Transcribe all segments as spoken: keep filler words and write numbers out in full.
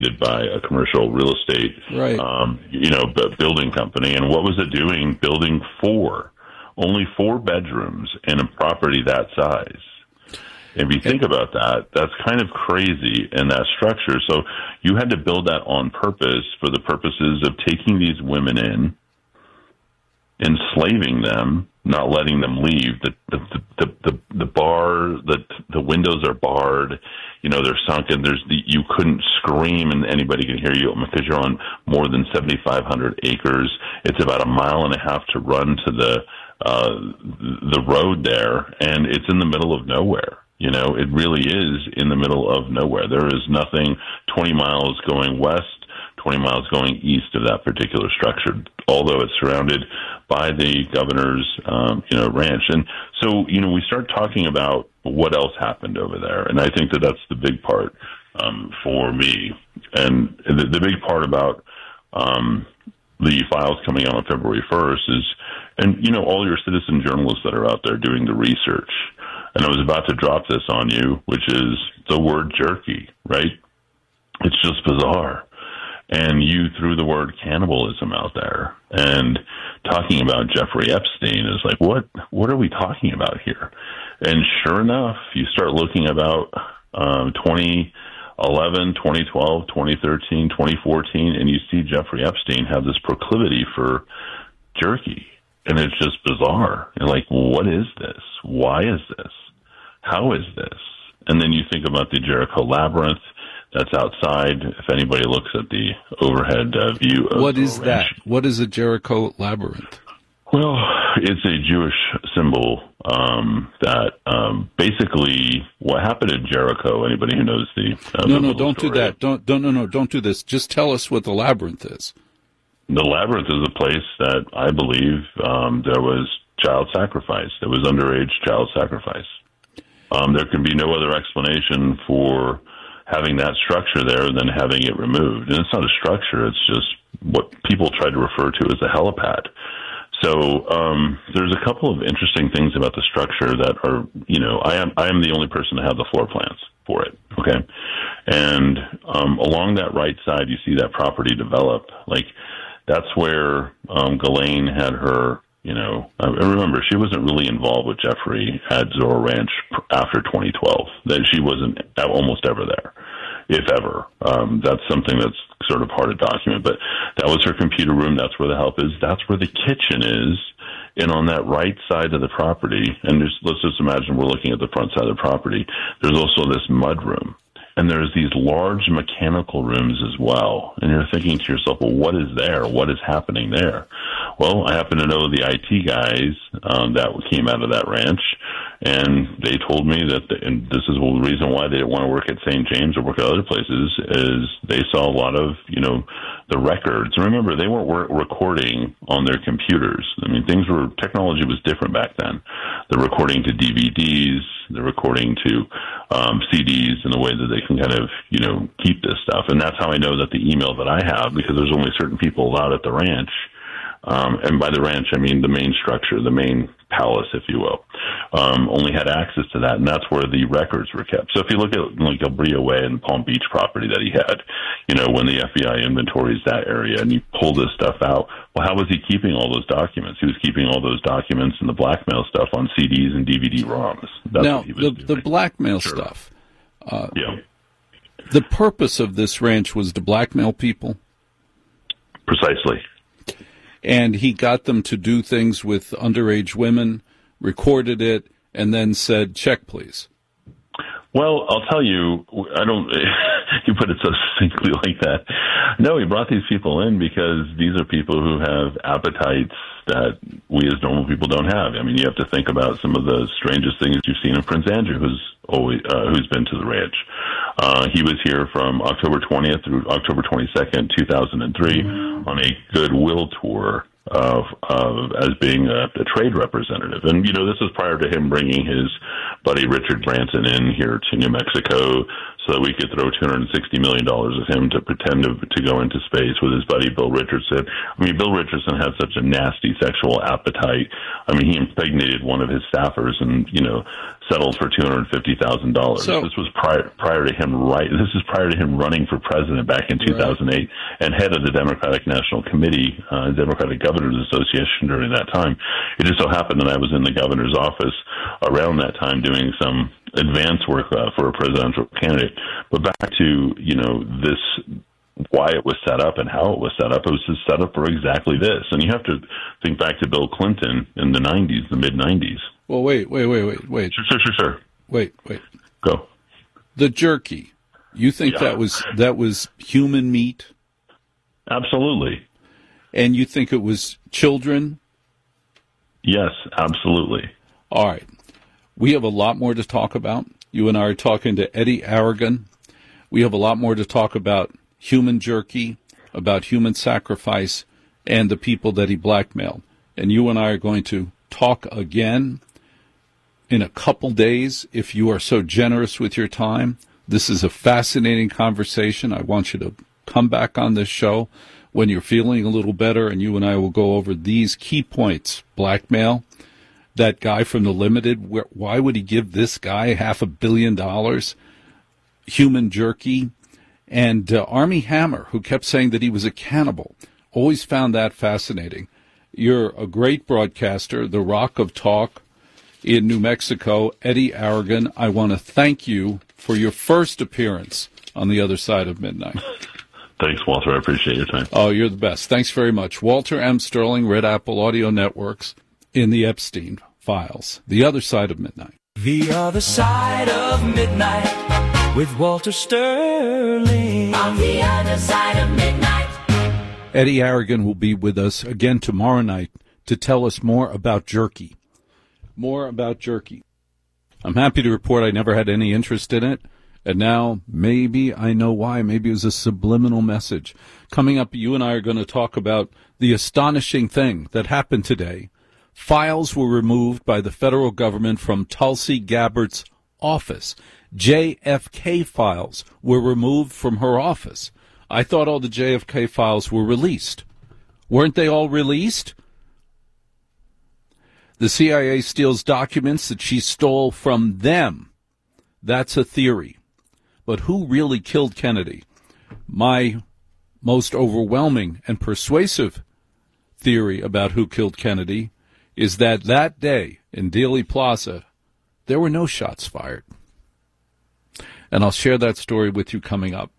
by a commercial real estate, right. um, you know, b- building company. And what was it doing? Building four, only four bedrooms in a property that size. If you think about that, that's kind of crazy in that structure. So you had to build that on purpose for the purposes of taking these women in, enslaving them, not letting them leave. The the the the, the bar, the the windows are barred. You know, they're sunken. There's the, you couldn't scream and anybody can hear you because you're on more than seventy-five hundred acres. It's about a mile and a half to run to the uh, the road there, and it's in the middle of nowhere. You know, it really is in the middle of nowhere. There is nothing twenty miles going west, twenty miles going east of that particular structure, although it's surrounded by the governor's, um, you know, ranch. And so, you know, we start talking about what else happened over there. And I think that that's the big part um, for me. And the, the big part about um, the files coming out on February first is, and, you know, all your citizen journalists that are out there doing the research. And I was about to drop this on you, which is the word jerky, right? It's just bizarre. And you threw the word cannibalism out there, and talking about Jeffrey Epstein is like, what, what are we talking about here? And sure enough, you start looking about um, twenty eleven, twenty twelve, twenty thirteen, twenty fourteen, and you see Jeffrey Epstein have this proclivity for jerky. And it's just bizarre. You're like, what is this? Why is this? How is this? And then you think about the Jericho Labyrinth that's outside. If anybody looks at the overhead uh, view of what is ranch, that? What is a Jericho Labyrinth? Well, it's a Jewish symbol um, that um, basically what happened in Jericho. Anybody who knows the uh, no, no, don't story, do that. Don't, don't, no, no, don't do this. Just tell us what the labyrinth is. The labyrinth is a place that I believe um, there was child sacrifice. There was underage child sacrifice. Um, there can be no other explanation for having that structure there than having it removed. And it's not a structure. It's just what people try to refer to as a helipad. So um, there's a couple of interesting things about the structure that are, you know, I am I am the only person to have the floor plans for it, okay? And um, along that right side, you see that property develop. Like, that's where um, Ghislaine had her, you know, I remember she wasn't really involved with Jeffrey at Zorro Ranch after twenty twelve. That she wasn't almost ever there, if ever. Um, that's something that's sort of hard to document. But that was her computer room. That's where the help is. That's where the kitchen is. And on that right side of the property, and there's, let's just imagine we're looking at the front side of the property, there's also this mud room. And there's these large mechanical rooms as well. And you're thinking to yourself, well, what is there? What is happening there? Well, I happen to know the I T guys um, that came out of that ranch, and they told me that, the, and this is the reason why they didn't want to work at Saint James or work at other places, is they saw a lot of, you know, the records. And remember, they weren't work- recording on their computers. I mean, things were, technology was different back then. They're recording to D V Ds, they're recording to um, C Ds in a way that they can kind of, you know, keep this stuff. And that's how I know that the email that I have, because there's only certain people allowed at the ranch. Um, and by the ranch, I mean the main structure, the main palace, if you will, um, only had access to that, and that's where the records were kept. So if you look at like El Brillo Way and Palm Beach property that he had, you know, when the F B I inventories that area and you pull this stuff out, well, how was he keeping all those documents? He was keeping all those documents and the blackmail stuff on C Ds and D V D ROMs. That's now, what he was the, doing. the blackmail Sure. stuff, uh, yeah. the purpose of this ranch was to blackmail people? Precisely. And he got them to do things with underage women, recorded it, and then said, check, please. Well, I'll tell you, I don't, you put it so succinctly like that. No, he brought these people in because these are people who have appetites that we as normal people don't have. I mean, you have to think about some of the strangest things you've seen in Prince Andrew, who's always, uh, who's been to the ranch. Uh, he was here from October twentieth through October twenty-second, two thousand three mm-hmm. on a goodwill tour of, of as being a, a trade representative. And, you know, this is prior to him bringing his buddy Richard Branson in here to New Mexico so that we could throw two hundred sixty million dollars at him to pretend to, to go into space with his buddy Bill Richardson. I mean, Bill Richardson had such a nasty sexual appetite. I mean, he impregnated one of his staffers and, you know, settled for two hundred fifty thousand dollars. So, this was prior prior to him right. This is prior to him running for president back in two thousand eight right. and head of the Democratic National Committee, uh, Democratic Governors Association during that time. It just so happened that I was in the governor's office around that time doing some advance work uh, for a presidential candidate. But back to, you know, this, why it was set up and how it was set up, it was just set up for exactly this. And you have to think back to Bill Clinton in the nineties, the mid nineties. Well, wait, wait, wait, wait, wait. Sure, sure, sure, sure. Wait, wait. Go. The jerky. You think yeah. that was that was human meat? Absolutely. And you think it was children? Yes, absolutely. All right. We have a lot more to talk about. You and I are talking to Eddie Aragon. We have a lot more to talk about human jerky, about human sacrifice, and the people that he blackmailed. And you and I are going to talk again in a couple days if you are so generous with your time. This is a fascinating conversation. I want you to come back on this show when you're feeling a little better, and you and I will go over these key points. Blackmail. That guy from The Limited, where, why would he give this guy half a billion dollars? Human jerky. And uh, Armie Hammer, who kept saying that he was a cannibal. Always found that fascinating. You're a great broadcaster, the Rock of Talk in New Mexico. Eddie Aragon, I want to thank you for your first appearance on The Other Side of Midnight. Thanks, Walter. I appreciate your time. Oh, you're the best. Thanks very much. Walter M. Sterling, Red Apple Audio Networks, in the Epstein Files. The Other Side of Midnight. The Other Side of Midnight with Walter Sterling. On the Other Side of Midnight. Eddie Aragon will be with us again tomorrow night to tell us more about jerky. More about jerky. I'm happy to report I never had any interest in it, and now maybe I know why. Maybe it was a subliminal message. Coming up, you and I are going to talk about the astonishing thing that happened today. Files were removed by the federal government from Tulsi Gabbard's office. J F K files were removed from her office. I thought all the J F K files were released. Weren't they all released? The C I A steals documents that she stole from them. That's a theory. But who really killed Kennedy? My most overwhelming and persuasive theory about who killed Kennedy is that that day in Dealey Plaza, there were no shots fired. And I'll share that story with you coming up.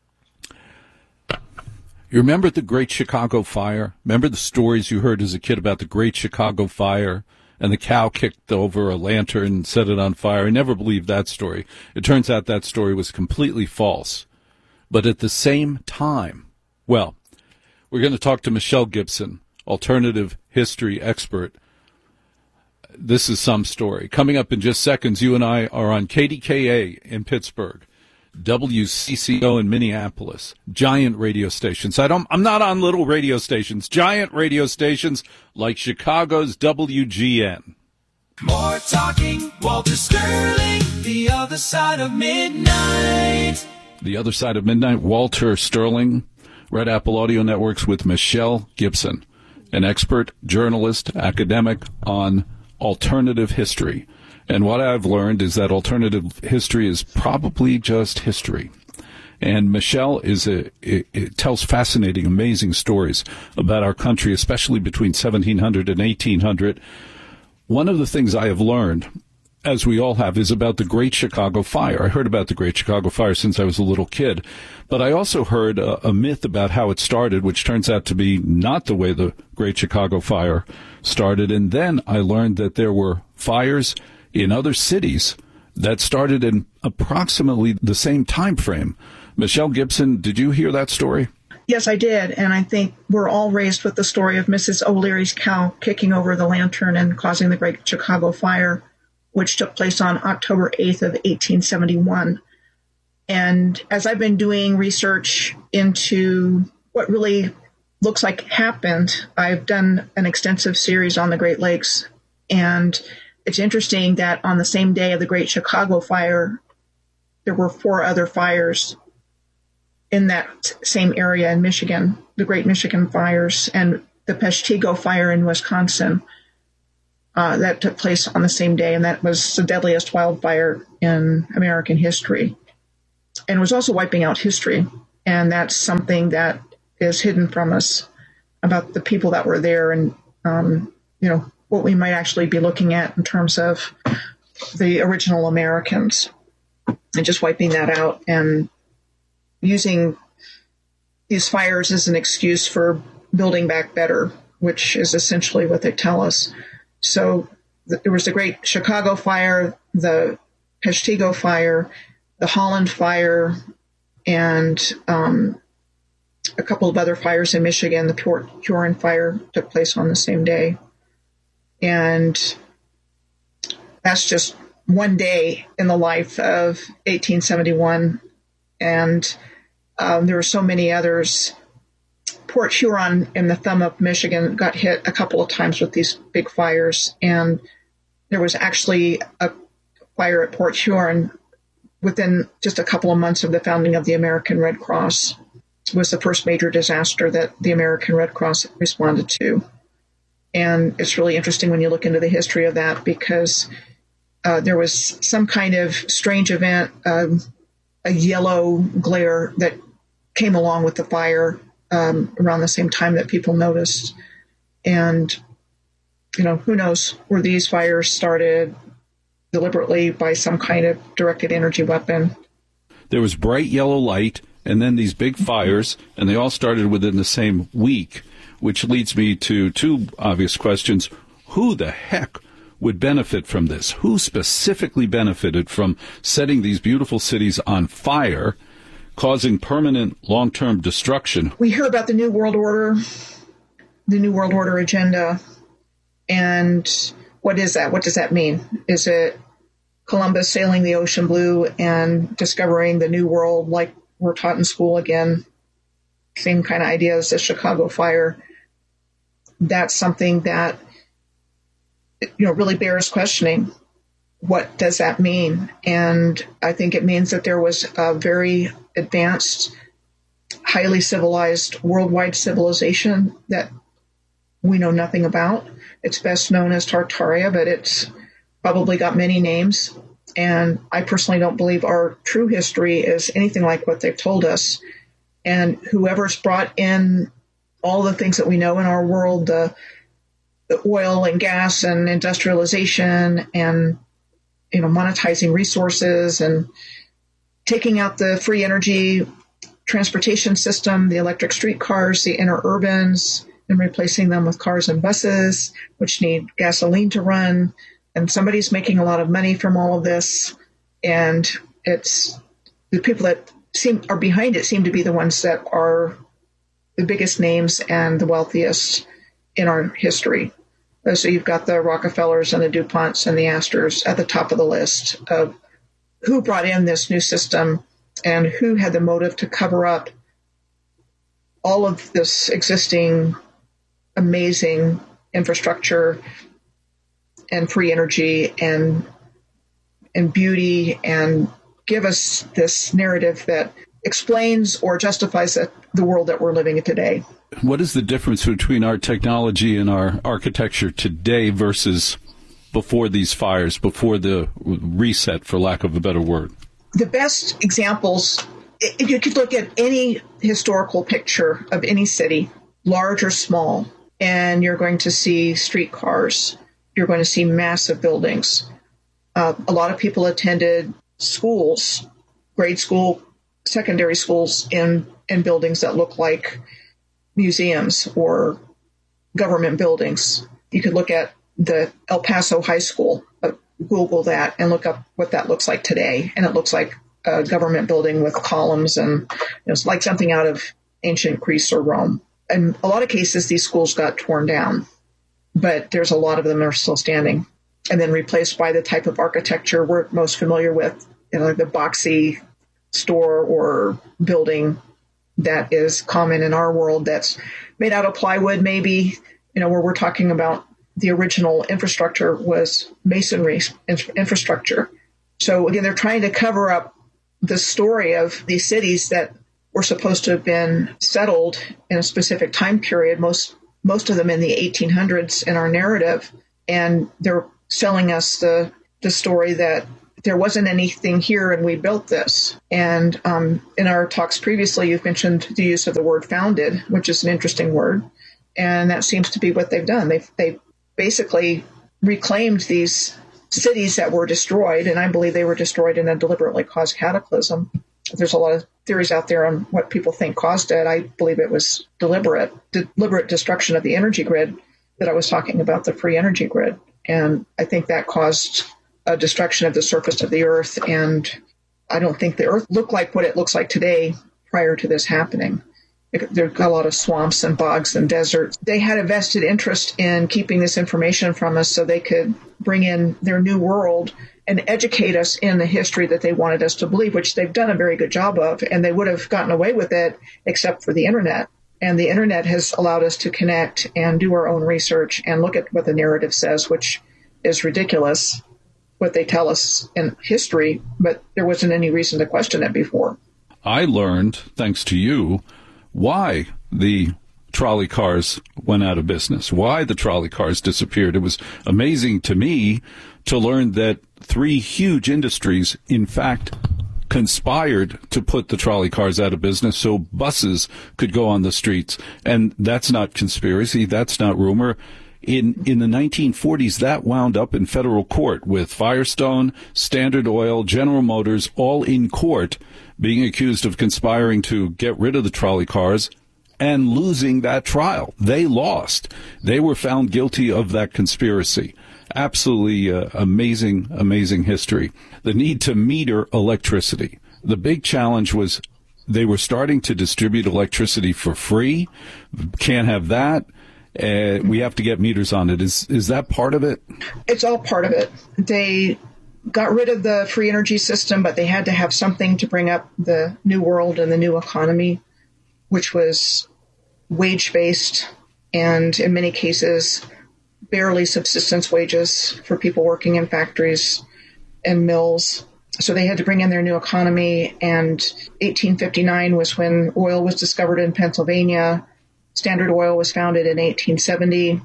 You remember the Great Chicago Fire? Remember the stories you heard as a kid about the Great Chicago Fire and the cow kicked over a lantern and set it on fire? I never believed that story. It turns out that story was completely false. But at the same time, well, we're going to talk to Michelle Gibson, alternative history expert. This is some story. Coming up in just seconds, you and I are on K D K A in Pittsburgh, W C C O in Minneapolis, giant radio stations. I don't, I'm not on little radio stations, giant radio stations like Chicago's W G N. More talking, Walter Sterling, The Other Side of Midnight. The Other Side of Midnight, Walter Sterling, Red Apple Audio Networks with Michelle Gibson, an expert journalist, academic on alternative history. And what I've learned is that alternative history is probably just history. And Michelle is a, it, it tells fascinating, amazing stories about our country, especially between seventeen hundred and eighteen hundred. One of the things I have learned, as we all have, is about the Great Chicago Fire. I heard about the Great Chicago Fire since I was a little kid, but I also heard a, a myth about how it started, which turns out to be not the way the Great Chicago Fire started. And then I learned that there were fires in other cities that started in approximately the same time frame. Michelle Gibson, did you hear that story? Yes, I did, and I think we're all raised with the story of Missus O'Leary's cow kicking over the lantern and causing the Great Chicago Fire, which took place on October eighth of eighteen seventy-one. And as I've been doing research into what really looks like happened, I've done an extensive series on the Great Lakes. And it's interesting that on the same day of the Great Chicago Fire, there were four other fires in that same area in Michigan, the Great Michigan Fires and the Peshtigo Fire in Wisconsin. Uh, that took place on the same day, and that was the deadliest wildfire in American history, and was also wiping out history. And that's something that is hidden from us about the people that were there, and um, you know what we might actually be looking at in terms of the original Americans, and just wiping that out and using these fires as an excuse for building back better, which is essentially what they tell us. So th- there was the Great Chicago Fire, the Peshtigo Fire, the Holland Fire, and um, a couple of other fires in Michigan. The Port Huron Fire took place on the same day. And that's just one day in the life of eighteen seventy-one. And um, there were so many others. Port Huron in the thumb of Michigan got hit a couple of times with these big fires, and there was actually a fire at Port Huron within just a couple of months of the founding of the American Red Cross. It was the first major disaster that the American Red Cross responded to. And it's really interesting when you look into the history of that, because uh, there was some kind of strange event, um, a yellow glare that came along with the fire Um, around the same time that people noticed. And, you know, who knows, were these fires started deliberately by some kind of directed energy weapon? There was bright yellow light and then these big fires, and they all started within the same week, which leads me to two obvious questions. Who the heck would benefit from this? Who specifically benefited from setting these beautiful cities on fire, causing permanent long-term destruction? We hear about the New World Order, the New World Order agenda, and what is that? What does that mean? Is it Columbus sailing the ocean blue and discovering the New World like we're taught in school again? Same kind of idea as the Chicago Fire. That's something that, you know, really bears questioning. What does that mean? And I think it means that there was a very advanced, highly civilized, worldwide civilization that we know nothing about. It's best known as Tartaria, but it's probably got many names. And I personally don't believe our true history is anything like what they've told us. And whoever's brought in all the things that we know in our world, the, the oil and gas and industrialization and, you know, monetizing resources and taking out the free energy transportation system, the electric streetcars, the interurbans, and replacing them with cars and buses, which need gasoline to run. And somebody's making a lot of money from all of this. And it's the people that seem are behind it seem to be the ones that are the biggest names and the wealthiest in our history. So you've got the Rockefellers and the DuPonts and the Astors at the top of the list of who brought in this new system and who had the motive to cover up all of this existing amazing infrastructure and free energy and and beauty, and give us this narrative that explains or justifies the, the world that we're living in today. What is the difference between our technology and our architecture today versus before these fires, before the reset, for lack of a better word? The best examples, if you could look at any historical picture of any city, large or small, and you're going to see streetcars, you're going to see massive buildings. Uh, a lot of people attended schools, grade school, secondary schools in, in buildings that look like museums or government buildings. You could look at the El Paso High School, uh, Google that, and look up what that looks like today. And it looks like a government building with columns, and you know, it's like something out of ancient Greece or Rome. In a lot of cases, these schools got torn down, but there's a lot of them that are still standing and then replaced by the type of architecture we're most familiar with, you know, the boxy store or building that is common in our world, that's made out of plywood, maybe, you know, where we're talking about the original infrastructure was masonry infrastructure. So again, they're trying to cover up the story of these cities that were supposed to have been settled in a specific time period, most most of them in the eighteen hundreds in our narrative, and they're selling us the the story that there wasn't anything here and we built this. And um, in our talks previously, you've mentioned the use of the word founded, which is an interesting word. And that seems to be what they've done. They've, they basically reclaimed these cities that were destroyed, and I believe they were destroyed in a deliberately caused cataclysm. There's a lot of theories out there on what people think caused it. I believe it was deliberate, deliberate destruction of the energy grid that I was talking about, the free energy grid. And I think that caused a destruction of the surface of the earth. And I don't think the earth looked like what it looks like today prior to this happening. There's a lot of swamps and bogs and deserts. They had a vested interest in keeping this information from us so they could bring in their new world and educate us in the history that they wanted us to believe, which they've done a very good job of. And they would have gotten away with it except for the internet. And the internet has allowed us to connect and do our own research and look at what the narrative says, which is ridiculous, what they tell us in history, but there wasn't any reason to question it before. I learned, thanks to you, why the trolley cars went out of business, why the trolley cars disappeared. It was amazing to me to learn that three huge industries, in fact, conspired to put the trolley cars out of business so buses could go on the streets. And that's not conspiracy. That's not rumor. In in the nineteen forties, that wound up in federal court with Firestone, Standard Oil, General Motors, all in court being accused of conspiring to get rid of the trolley cars and losing that trial. They lost. They were found guilty of that conspiracy. Absolutely uh, amazing, amazing history. The need to meter electricity. The big challenge was they were starting to distribute electricity for free. Can't have that. Uh, we have to get meters on it. Is is that part of it? It's all part of it. They got rid of the free energy system, but they had to have something to bring up the new world and the new economy, which was wage-based and in many cases barely subsistence wages for people working in factories and mills. So they had to bring in their new economy, and eighteen fifty-nine was when oil was discovered in Pennsylvania. Standard Oil was founded in eighteen seventy,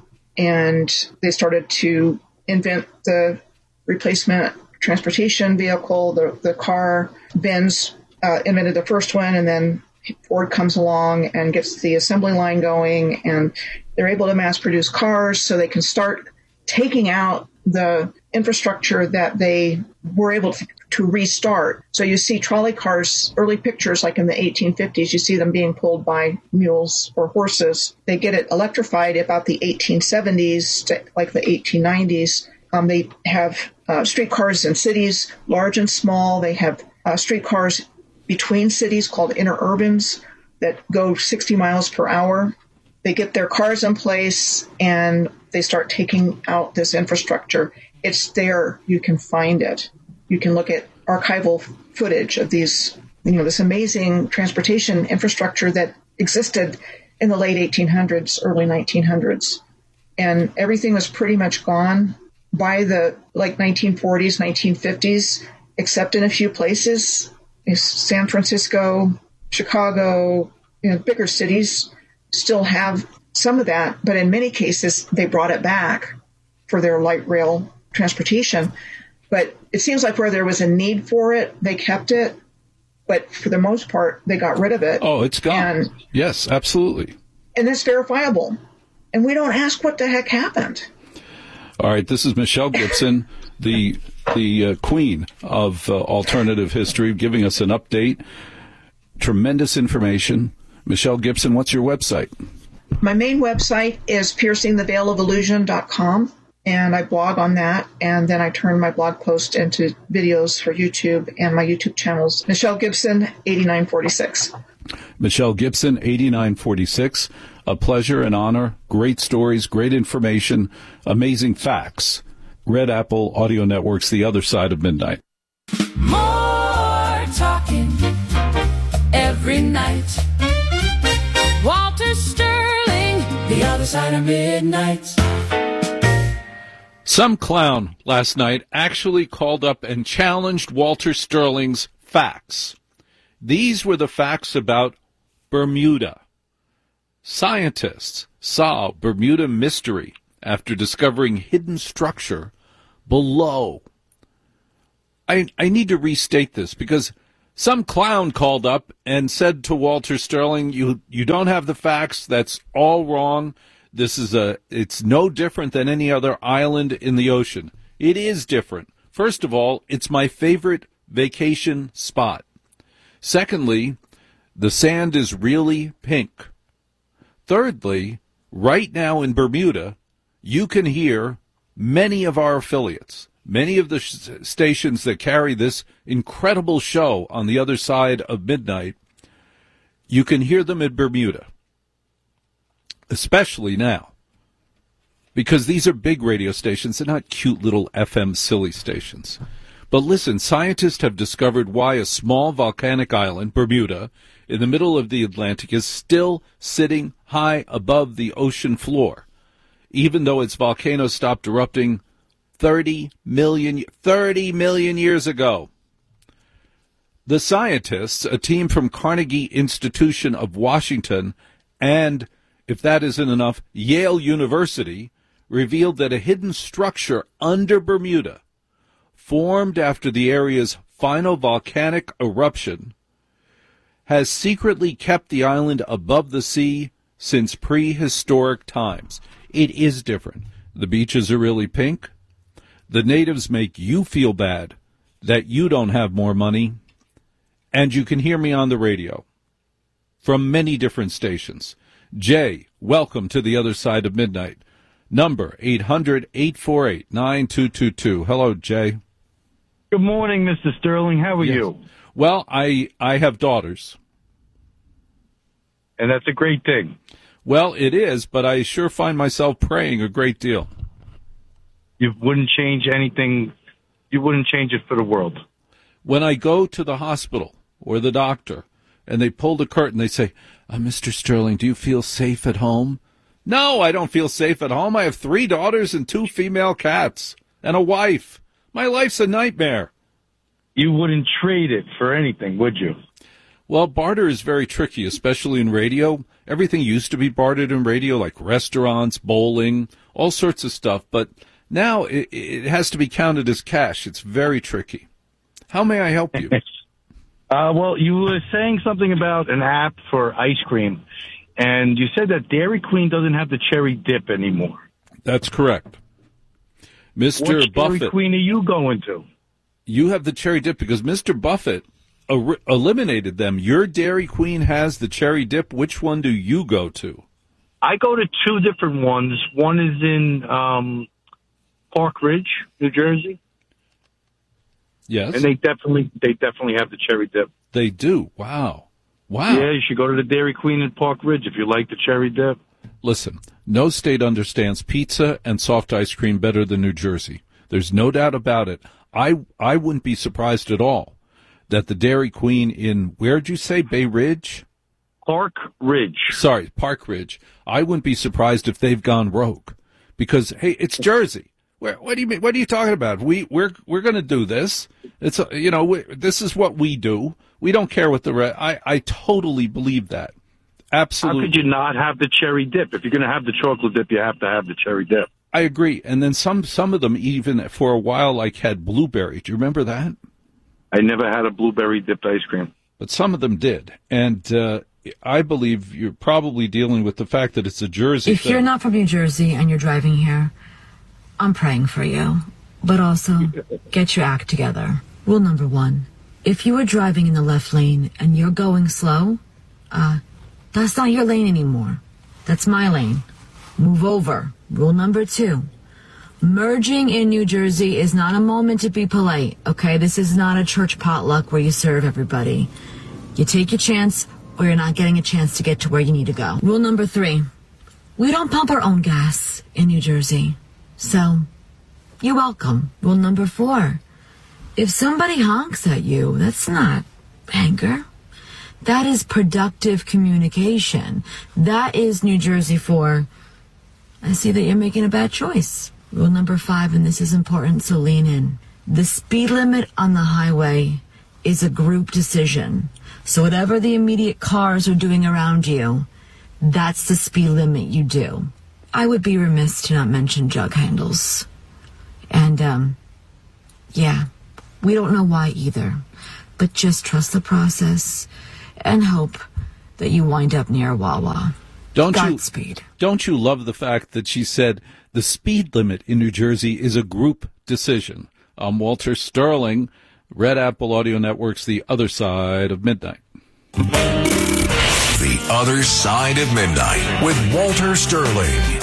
and they started to invent the replacement transportation vehicle, the, the car. Benz uh, invented the first one, and then Ford comes along and gets the assembly line going, and they're able to mass produce cars so they can start taking out the infrastructure that they were able to, to restart. So you see trolley cars, early pictures like in the eighteen fifties, you see them being pulled by mules or horses. They get it electrified about the eighteen seventies to like the eighteen nineties. Um, they have uh, streetcars in cities, large and small. They have uh, streetcars between cities called interurbans that go sixty miles per hour. They get their cars in place and they start taking out this infrastructure. It's there. You can find it. You can look at archival footage of these, you know, this amazing transportation infrastructure that existed in the late eighteen hundreds, early nineteen hundreds. And everything was pretty much gone by the like nineteen forties, nineteen fifties, except in a few places. San Francisco, Chicago, you know, bigger cities still have some of that, but in many cases they brought it back for their light rail transportation. But it seems like where there was a need for it, they kept it, but for the most part, they got rid of it. Oh, it's gone. And, yes, absolutely. And it's verifiable. And we don't ask what the heck happened. All right, this is Michelle Gibson, the the uh, queen of uh, alternative history, giving us an update. Tremendous information. Michelle Gibson, what's your website? My main website is piercing the veil of illusion dot com, and I blog on that, and then I turn my blog post into videos for YouTube, and my YouTube channel's Michelle Gibson eighty-nine forty-six. Michelle Gibson eighty-nine forty-six. A pleasure and honor. Great stories, great information, amazing facts. Red Apple Audio Network's The Other Side of Midnight. More talking every night. Walter Sterling, The Other Side of Midnight. Some clown last night actually called up and challenged Walter Sterling's facts. These were the facts about Bermuda. Scientists solved Bermuda mystery after discovering hidden structure below. I, I need to restate this because some clown called up and said to Walter Sterling, you you don't have the facts. That's all wrong. This is a it's no different than any other island in the ocean. It is different. First of all, it's my favorite vacation spot. Secondly, the sand is really pink. Thirdly, right now in Bermuda, you can hear many of our affiliates. Many of the sh- stations that carry this incredible show on the other side of midnight, you can hear them in Bermuda, especially now, because these are big radio stations. They're not cute little F M silly stations. But listen, scientists have discovered why a small volcanic island, Bermuda, in the middle of the Atlantic is still sitting high above the ocean floor, even though its volcano stopped erupting thirty million, thirty million years ago. The scientists, a team from Carnegie Institution of Washington and, if that isn't enough, Yale University, revealed that a hidden structure under Bermuda, formed after the area's final volcanic eruption, has secretly kept the island above the sea since prehistoric times. It is different. The beaches are really pink. The natives make you feel bad that you don't have more money, and you can hear me on the radio from many different stations. Jay, welcome to the other side of midnight. Number eight hundred, eight four eight, nine two two two. Hello, Jay. Good morning, Mister Sterling. How are yes. you? Well, I, I have daughters. And that's a great thing. Well, it is, but I sure find myself praying a great deal. You wouldn't change anything. You wouldn't change it for the world. When I go to the hospital or the doctor and they pull the curtain, they say, uh, Mister Sterling, do you feel safe at home? No, I don't feel safe at home. I have three daughters and two female cats and a wife. My life's a nightmare. You wouldn't trade it for anything, would you? Well, barter is very tricky, especially in radio. Everything used to be bartered in radio, like restaurants, bowling, all sorts of stuff. But now it, it has to be counted as cash. It's very tricky. How may I help you? uh, well, you were saying something about an app for ice cream, and you said that Dairy Queen doesn't have the cherry dip anymore. That's correct. Mister Which Buffett. Dairy Queen are you going to? You have the cherry dip because Mister Buffett er- eliminated them. Your Dairy Queen has the cherry dip. Which one do you go to? I go to two different ones. One is in um, Park Ridge, New Jersey. Yes. And they definitely they definitely have the cherry dip. They do. Wow. Wow. Yeah, you should go to the Dairy Queen in Park Ridge if you like the cherry dip. Listen, no state understands pizza and soft ice cream better than New Jersey. There's no doubt about it. I I wouldn't be surprised at all that the Dairy Queen in, where'd you say, Bay Ridge? Park Ridge. Sorry, Park Ridge. I wouldn't be surprised if they've gone rogue because, hey, it's Jersey. Where, what do you mean? What are you talking about? We we're we're going to do this. It's a, you know we, this is what we do. We don't care what the re- I I totally believe that. Absolutely. How could you not have the cherry dip? If you're going to have the chocolate dip, you have to have the cherry dip. I agree. And then some some of them even for a while like had blueberry. Do you remember that? I never had a blueberry dipped ice cream. But some of them did. And uh, I believe you're probably dealing with the fact that it's a Jersey If thing. you're not from New Jersey and you're driving here, I'm praying for you. But also, get your act together. Rule number one, if you are driving in the left lane and you're going slow, uh, that's not your lane anymore. That's my lane. Move over. Rule number two, merging in New Jersey is not a moment to be polite, okay? This is not a church potluck where you serve everybody. You take your chance or you're not getting a chance to get to where you need to go. Rule number three, we don't pump our own gas in New Jersey. So, you're welcome. Rule number four, if somebody honks at you, that's not anger. That is productive communication. That is New Jersey for, I see that you're making a bad choice. Rule number five, and this is important, so lean in. The speed limit on the highway is a group decision. So whatever the immediate cars are doing around you, that's the speed limit you do. I would be remiss to not mention jug handles. And, um, yeah, we don't know why either. But just trust the process and hope that you wind up near Wawa. Don't Godspeed. you, don't you love the fact that she said the speed limit in New Jersey is a group decision? I'm Walter Sterling, Red Apple Audio Network's The Other Side of Midnight. The Other Side of Midnight with Walter Sterling.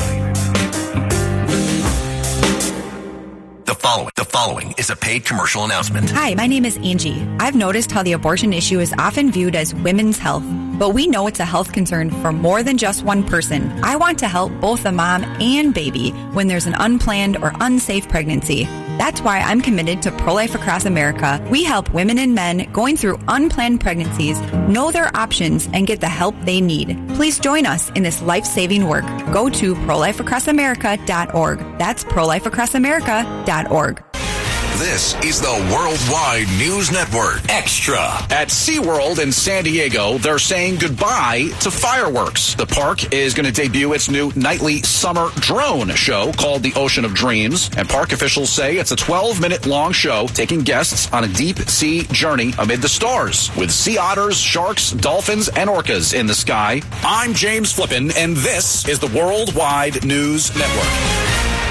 The following, the following is a paid commercial announcement. Hi, my name is Angie. I've noticed how the abortion issue is often viewed as women's health, but we know it's a health concern for more than just one person. I want to help both the mom and baby when there's an unplanned or unsafe pregnancy. That's why I'm committed to Pro-Life Across America. We help women and men going through unplanned pregnancies know their options and get the help they need. Please join us in this life-saving work. Go to pro life across america dot org. That's pro life across america dot org. This is the Worldwide News Network. Extra. At SeaWorld in San Diego, they're saying goodbye to fireworks. The park is going to debut its new nightly summer drone show called The Ocean of Dreams. And park officials say it's a twelve-minute long show taking guests on a deep sea journey amid the stars with sea otters, sharks, dolphins, and orcas in the sky. I'm James Flippin, and this is the Worldwide News Network.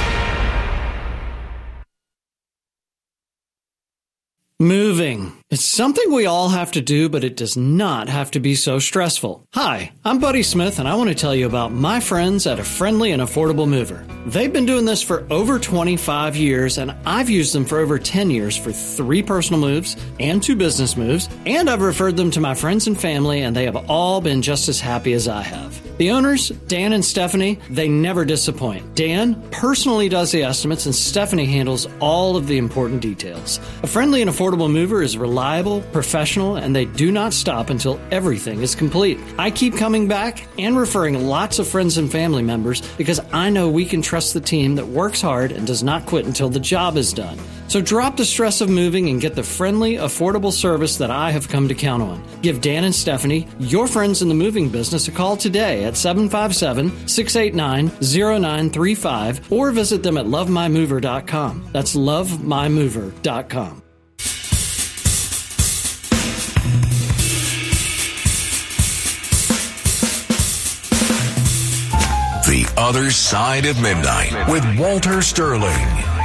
Moving. It's something we all have to do, but it does not have to be so stressful. Hi, I'm Buddy Smith, and I want to tell you about my friends at A Friendly and Affordable Mover. They've been doing this for over twenty-five years, and I've used them for over ten years for three personal moves and two business moves, and I've referred them to my friends and family, and they have all been just as happy as I have. The owners, Dan and Stephanie, they never disappoint. Dan personally does the estimates, and Stephanie handles all of the important details. A Friendly and Affordable Mover is reliable, professional, and they do not stop until everything is complete. I keep coming back and referring lots of friends and family members because I know we can trust the team that works hard and does not quit until the job is done. So drop the stress of moving and get the friendly, affordable service that I have come to count on. Give Dan and Stephanie, your friends in the moving business, a call today at seven five seven, six eight nine, zero nine three five or visit them at love my mover dot com. That's love my mover dot com. The Other Side of Midnight with Walter Sterling.